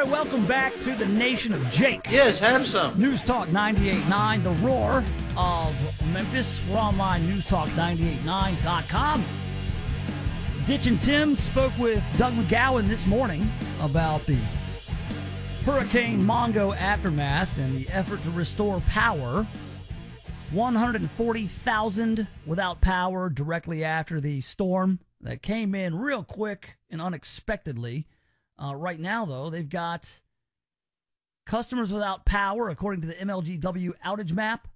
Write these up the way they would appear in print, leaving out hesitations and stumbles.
right, welcome back to the Nation of Jake. Yes, have some. News Talk 98.9, the roar of Memphis. We're online, newstalk989.com. Ditch and Tim spoke with Doug McGowan this morning about the Hurricane Mongo aftermath and the effort to restore power. 140,000 without power directly after the storm that came in real quick and unexpectedly. Right now, though, they've got customers without power, according to the MLGW outage map,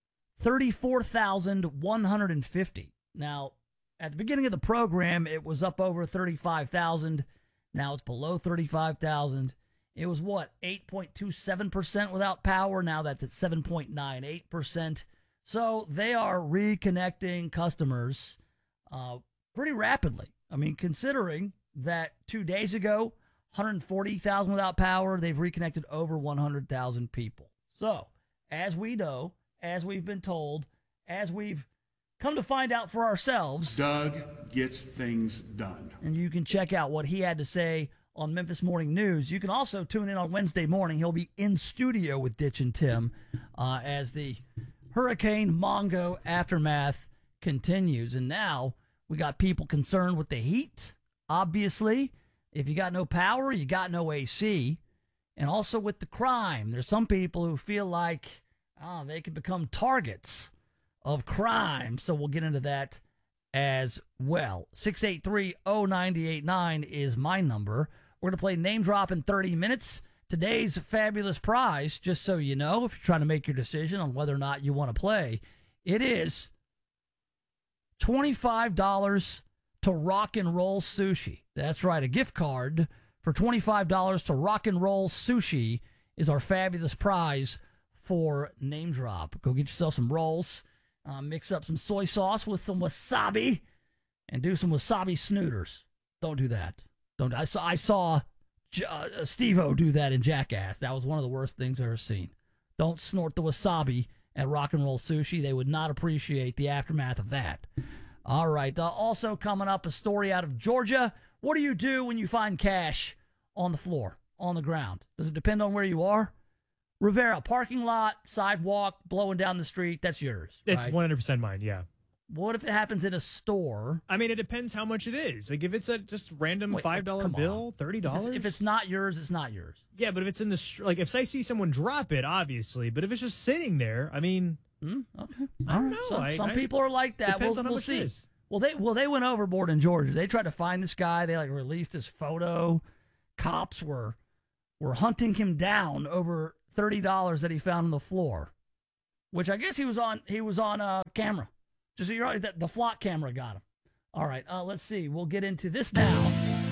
34,150. Now, at the beginning of the program, it was up over 35,000. Now it's below 35,000. It was, 8.27% without power. Now that's at 7.98%. So they are reconnecting customers pretty rapidly. I mean, considering that 2 days ago, 140,000 without power, they've reconnected over 100,000 people. So, as we know, as we've been told, as we've come to find out for ourselves, Doug gets things done. And you can check out what he had to say on Memphis Morning News. You can also tune in on Wednesday morning. He'll be in studio with Ditch and Tim as the Hurricane Mongo aftermath continues. And now we got people concerned with the heat, obviously. If you got no power, you got no AC. And also with the crime. There's some people who feel like they could become targets of crime. So we'll get into that as well. 683-0989 is my number. We're going to play Name Drop in 30 minutes. Today's fabulous prize, just so you know, if you're trying to make your decision on whether or not you want to play, it is $25 to Rock and Roll Sushi. That's right, a gift card for $25 to Rock and Roll Sushi is our fabulous prize for Name Drop. Go get yourself some rolls, mix up some soy sauce with some wasabi, and do some wasabi snooters. Don't do that. Don't. I saw Steve-O do that in Jackass. That was one of the worst things I've ever seen. Don't snort the wasabi at Rock and Roll Sushi. They would not appreciate the aftermath of that. All right. Also coming up, a story out of Georgia. What do you do when you find cash on the floor, on the ground? Does it depend on where you are? Rivera, parking lot, sidewalk, blowing down the street, that's yours. It's right? 100% mine, yeah. What if it happens in a store? I mean, it depends how much it is. Like, if it's a just random $5 bill, $30? If it's not yours, it's not yours. Yeah, but if it's in the like, if I see someone drop it, obviously. But if it's just sitting there, I mean, okay. I don't know. Some people are like that. Depends on how we'll much see. it is. Well, they went overboard in Georgia. They tried to find this guy. They released his photo. Cops were hunting him down over $30 that he found on the floor, which I guess he was on camera. Just so you're right, the flock camera got him. All right, let's see. We'll get into this now.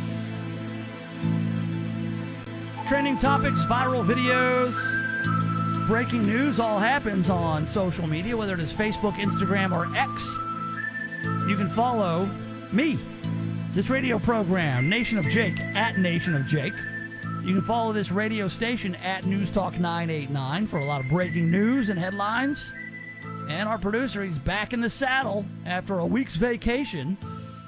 Trending topics, viral videos, breaking news, all happens on social media, whether it is Facebook, Instagram, or X. You can follow me, this radio program, Nation of Jake, at Nation of Jake. You can follow this radio station at News Talk 989 for a lot of breaking news and headlines. And our producer, he's back in the saddle after a week's vacation.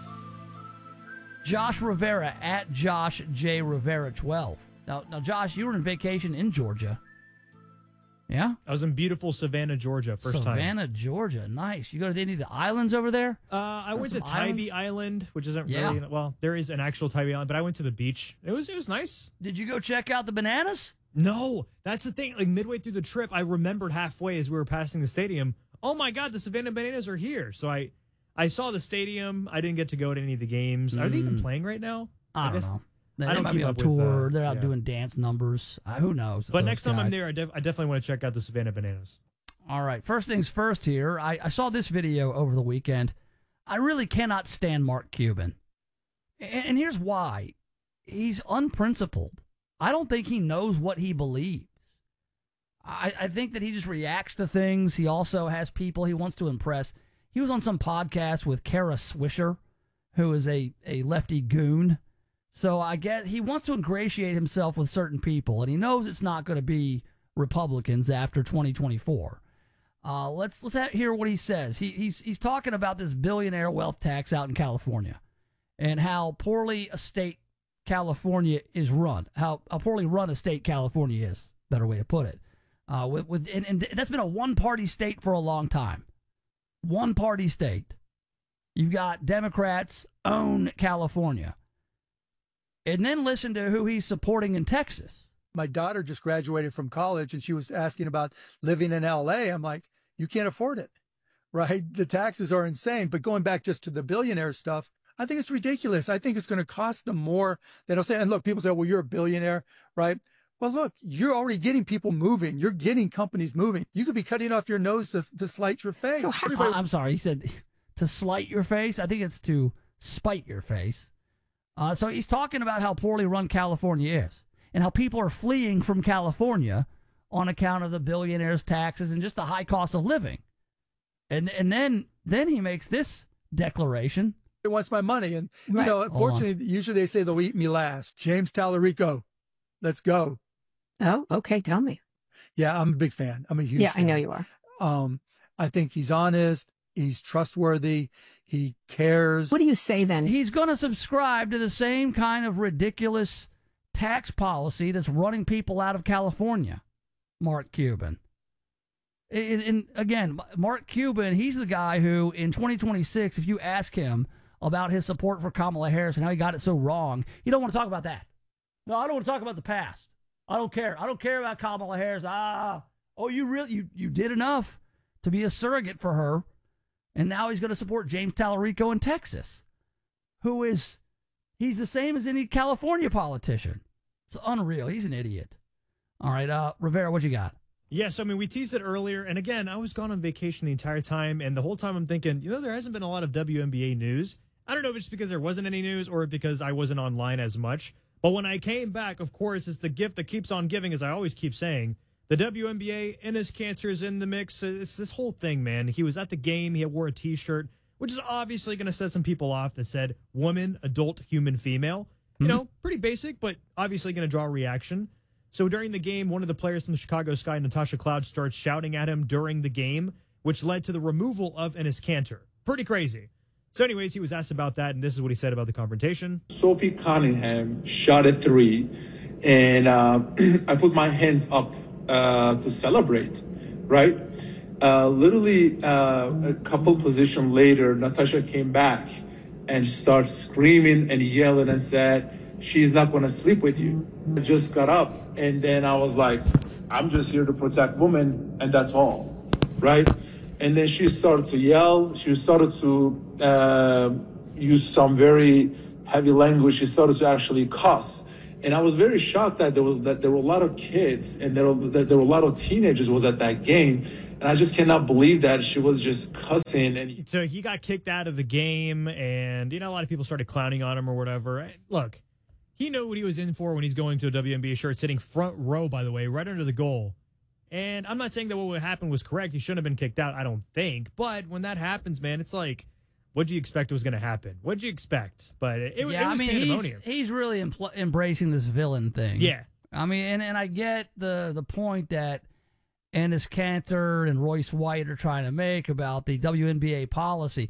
Josh Rivera at Josh J. Rivera 12. Now, Josh, you were on vacation in Georgia. Yeah? I was in beautiful Savannah, Georgia, first time. Savannah, Georgia. Nice. You go to any of the islands over there? I went to Tybee Island, which isn't really, well, there is an actual Tybee Island, but I went to the beach. It was nice. Did you go check out the bananas? No, that's the thing. Like, midway through the trip, I remembered halfway as we were passing the stadium, oh my God, the Savannah Bananas are here. So I saw the stadium. I didn't get to go to any of the games. Are they even playing right now? I don't know. I don't might keep be on up tour. with, They're out doing dance numbers. Who knows? But next time I'm there, I definitely want to check out the Savannah Bananas. All right. First things first here. I saw this video over the weekend. I really cannot stand Mark Cuban. And here's why. He's unprincipled. I don't think he knows what he believes. I think that he just reacts to things. He also has people he wants to impress. He was on some podcast with Kara Swisher, who is a lefty goon. So I get he wants to ingratiate himself with certain people, and he knows it's not going to be Republicans after 2024. Let's hear what he says. He's talking about this billionaire wealth tax out in California and how poorly a state California is run, how poorly run a state California is, better way to put it. And that's been a one-party state for a long time. One-party state. You've got Democrats own California. And then listen to who he's supporting in Texas. My daughter just graduated from college, and she was asking about living in L.A. I'm like, you can't afford it, right? The taxes are insane. But going back just to the billionaire stuff, I think it's ridiculous. I think it's going to cost them more than I'll say. And look, people say, well, you're a billionaire, right? Well, look, you're already getting people moving. You're getting companies moving. You could be cutting off your nose to slight your face. So I'm sorry. He said to slight your face. I think it's to spite your face. So he's talking about how poorly run California is and how people are fleeing from California on account of the billionaires' taxes and just the high cost of living. And then he makes this declaration. It wants my money. And, you know, unfortunately, usually they say they'll eat me last. James Tallarico, let's go. Oh, okay. Tell me. Yeah, I'm a big fan. I'm a huge fan. I know you are. I think he's honest. He's trustworthy. He cares. What do you say then? He's going to subscribe to the same kind of ridiculous tax policy that's running people out of California, Mark Cuban. And again, Mark Cuban, he's the guy who in 2026, if you ask him about his support for Kamala Harris and how he got it so wrong, he don't want to talk about that. No, I don't want to talk about the past. I don't care. I don't care about Kamala Harris. You did enough to be a surrogate for her, and now he's going to support James Tallarico in Texas, he's the same as any California politician. It's unreal. He's an idiot. All right, Rivera, what you got? Yeah, so, I mean, we teased it earlier, and again, I was gone on vacation the entire time, and the whole time I'm thinking, there hasn't been a lot of WNBA news. I don't know if it's because there wasn't any news or because I wasn't online as much. But when I came back, of course, it's the gift that keeps on giving, as I always keep saying. The WNBA, Enes Kanter is in the mix. It's this whole thing, man. He was at the game. He wore a T-shirt, which is obviously going to set some people off that said woman, adult, human, female. Pretty basic, but obviously going to draw a reaction. So during the game, one of the players from the Chicago Sky, Natasha Cloud, starts shouting at him during the game, which led to the removal of Enes Kanter. Pretty crazy. So anyways, he was asked about that, and this is what he said about the confrontation. Sophie Cunningham shot a three, and I put my hands up to celebrate, right? Literally a couple positions later, Natasha came back and started screaming and yelling and said, she's not going to sleep with you. I just got up, and then I was like, I'm just here to protect women, and that's all, right? And then she started to yell. She started to use some very heavy language. She started to actually cuss. And I was very shocked that there were a lot of kids and there were a lot of teenagers was at that game. And I just cannot believe that she was just cussing. And so he got kicked out of the game, and a lot of people started clowning on him or whatever. Look, he knew what he was in for when he's going to a WNBA shirt, sitting front row, by the way, right under the goal. And I'm not saying that what happened was correct. He shouldn't have been kicked out, I don't think. But when that happens, man, it's like, what do you expect was going to happen? What did you expect? But it was pandemonium. He's really embracing this villain thing. Yeah. I mean, and I get the point that Enes Kanter and Royce White are trying to make about the WNBA policy.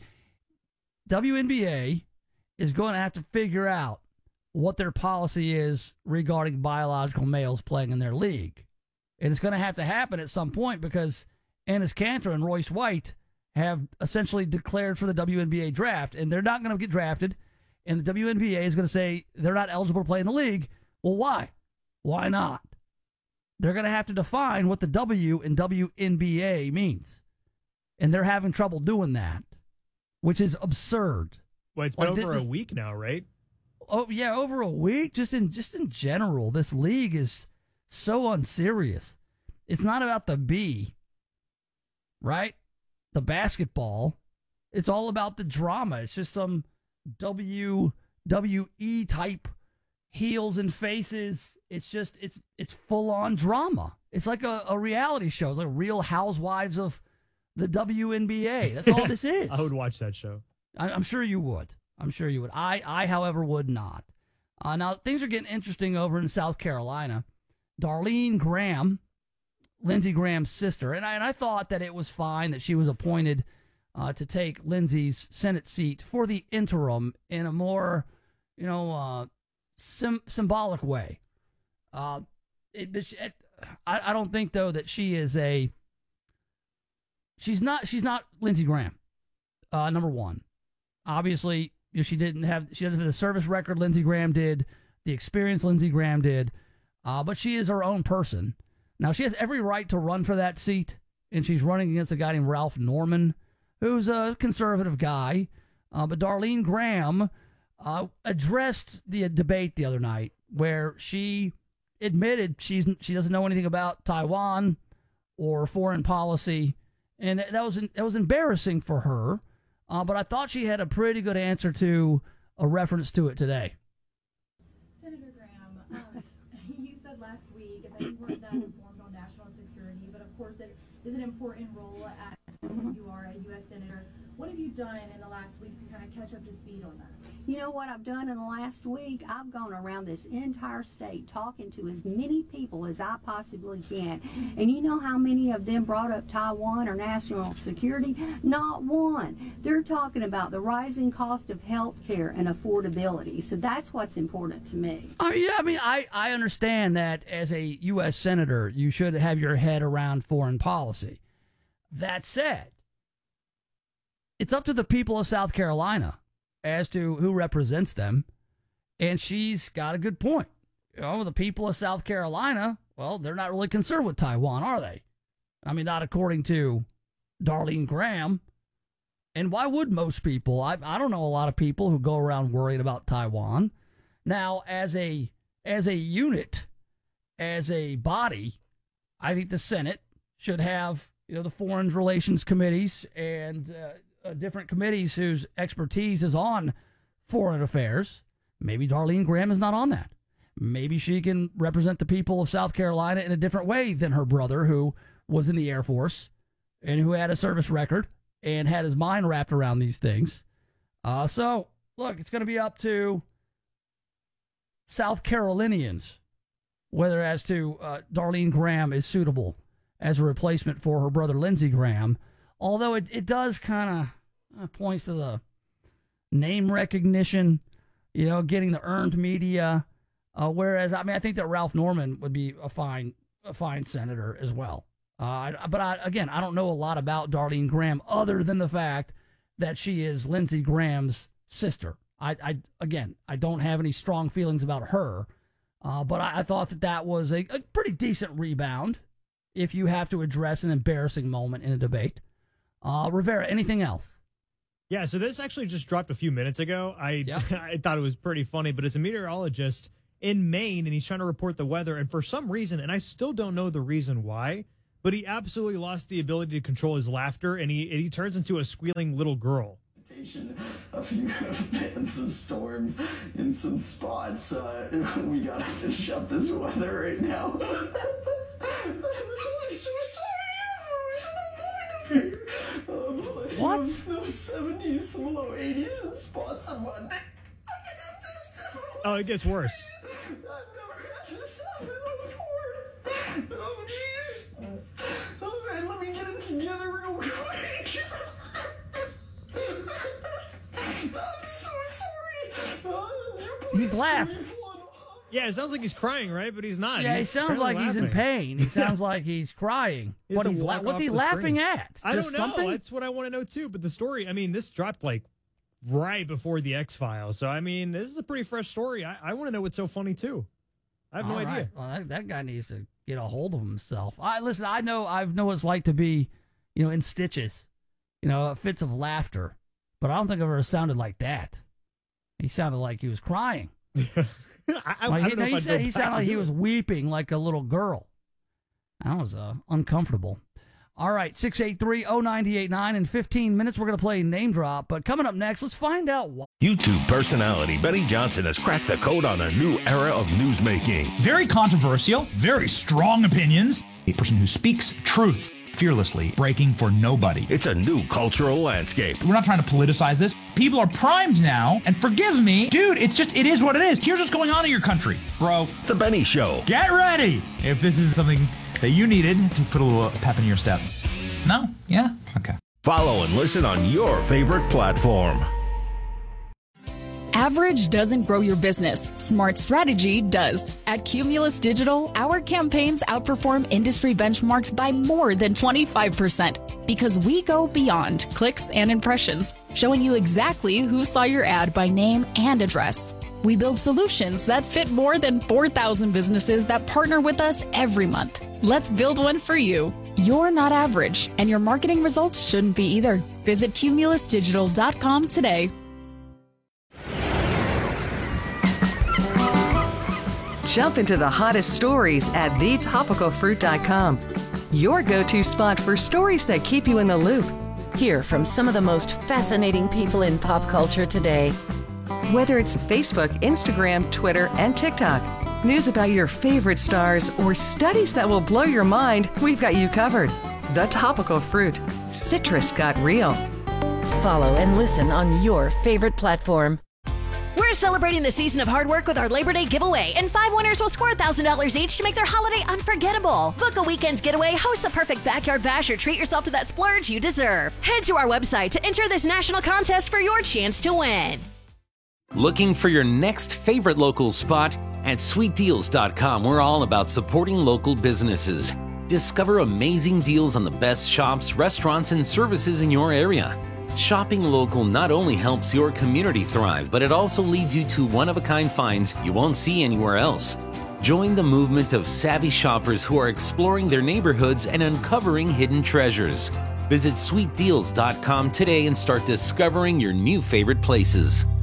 WNBA is going to have to figure out what their policy is regarding biological males playing in their league. And it's going to have to happen at some point because Enes Kanter and Royce White have essentially declared for the WNBA draft, and they're not going to get drafted, and the WNBA is going to say they're not eligible to play in the league. Well, why? Why not? They're going to have to define what the W in WNBA means, and they're having trouble doing that, which is absurd. Well, it's been over a week now, right? Oh, yeah, over a week. Just in general, this league is so unserious. It's not about the B, right? The basketball. It's all about the drama. It's just some WWE type heels and faces. It's just it's full on drama. It's like a reality show. It's like Real Housewives of the WNBA. That's all this is. I would watch that show. I'm sure you would. I, however, would not. Now, things are getting interesting over in South Carolina. Darlene Graham, Lindsey Graham's sister, and I thought that it was fine that she was appointed to take Lindsey's Senate seat for the interim in a more, symbolic way. I don't think, though, that she is she's not Lindsey Graham, number one. Obviously, she doesn't have the service record Lindsey Graham did, the experience Lindsey Graham did, but she is her own person. Now, she has every right to run for that seat, and she's running against a guy named Ralph Norman, who's a conservative guy. But Darlene Graham addressed the debate the other night where she admitted she doesn't know anything about Taiwan or foreign policy, and that was embarrassing for her. But I thought she had a pretty good answer to a reference to it today. Senator Graham, you said last week that you weren't that informed on national security, but of course it is an important role as you are a U.S. Senator. What have you done in the last week to kind of catch up to speed on that? You know what I've done in the last week? I've gone around this entire state talking to as many people as I possibly can. And you know how many of them brought up Taiwan or national security? Not one. They're talking about the rising cost of health care and affordability. So that's what's important to me. Yeah, I mean, I understand that as a U.S. Senator, you should have your head around foreign policy. That said, it's up to the people of South Carolina as to who represents them, and she's got a good point. You know, the people of South Carolina, well, they're not really concerned with Taiwan, are they? I mean, not according to Darlene Graham. And why would most people? I don't know a lot of people who go around worried about Taiwan. Now, as a unit, as a body, I think the Senate should have, the foreign relations committees and different committees whose expertise is on foreign affairs. Maybe Darlene Graham is not on that. Maybe she can represent the people of South Carolina in a different way than her brother, who was in the Air Force and who had a service record and had his mind wrapped around these things. So, look, it's going to be up to South Carolinians whether as to Darlene Graham is suitable as a replacement for her brother Lindsey Graham, although it does kind of points to the name recognition, getting the earned media, whereas, I think that Ralph Norman would be a fine senator as well. But I don't know a lot about Darlene Graham other than the fact that she is Lindsey Graham's sister. I don't have any strong feelings about her, but I thought that was a pretty decent rebound if you have to address an embarrassing moment in a debate. Rivera, anything else? Yeah, so this actually just dropped a few minutes ago. I thought it was pretty funny, but it's a meteorologist in Maine, and he's trying to report the weather, and for some reason, and I still don't know the reason why, but he absolutely lost the ability to control his laughter, and he turns into a squealing little girl. A few events and storms in some spots. We gotta finish up this weather right now. I'm so sorry. What? The 70s, some low 80s in spots on Monday. Oh, it gets worse. I've never had this happen before. Oh, jeez. All right, let me get it together real quick. I'm so sorry. He's laughing. Yeah, it sounds like he's crying, right? But he's not. Yeah, he sounds like he's in pain. He sounds like he's crying. What's he laughing at? I don't know. Something? That's what I want to know, too. But the story, this dropped right before the X-Files. So, this is a pretty fresh story. I want to know what's so funny, too. I have no idea. Well, that guy needs to get a hold of himself. Listen, I know what it's like to be, in stitches, fits of laughter. But I don't think I've ever sounded like that. He sounded like he was crying. He sounded like he was weeping like a little girl. That was uncomfortable. All right, 683-0989. In 15 minutes, we're going to play Name Drop. But coming up next, let's find out why. YouTube personality Benny Johnson has cracked the code on a new era of newsmaking. Very controversial, very strong opinions. A person who speaks truth fearlessly, breaking for nobody. It's a new cultural landscape. We're not trying to politicize this. People are primed now, and forgive me, dude, it is what it is. Here's what's going on in your country, bro. The Benny Show. Get ready if this is something that you needed to put a little pep in your step. No? Yeah? Okay. Follow and listen on your favorite platform. Average doesn't grow your business. Smart strategy does. At Cumulus Digital, our campaigns outperform industry benchmarks by more than 25% because we go beyond clicks and impressions, showing you exactly who saw your ad by name and address. We build solutions that fit more than 4,000 businesses that partner with us every month. Let's build one for you. You're not average, and your marketing results shouldn't be either. Visit cumulusdigital.com today. Jump into the hottest stories at thetopicalfruit.com. Your go-to spot for stories that keep you in the loop. Hear from some of the most fascinating people in pop culture today. Whether it's Facebook, Instagram, Twitter, and TikTok, news about your favorite stars, or studies that will blow your mind, we've got you covered. The Topical Fruit. Citrus got real. Follow and listen on your favorite platform. We're celebrating the season of hard work with our Labor Day giveaway, and 5 winners will score $1,000 each to make their holiday unforgettable. Book a weekend getaway, host the perfect backyard bash, or treat yourself to that splurge you deserve. Head to our website to enter this national contest for your chance to win. Looking for your next favorite local spot? At sweetdeals.com, we're all about supporting local businesses. Discover amazing deals on the best shops, restaurants, and services in your area. Shopping local not only helps your community thrive, but it also leads you to one-of-a-kind finds you won't see anywhere else. Join the movement of savvy shoppers who are exploring their neighborhoods and uncovering hidden treasures. Visit sweetdeals.com today and start discovering your new favorite places.